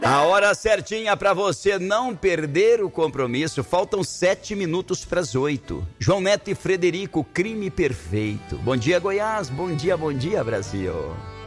A hora certinha para você não perder o compromisso. Faltam 7 minutos para as 8. João Neto e Frederico, crime perfeito. Bom dia, Goiás. Bom dia, Brasil.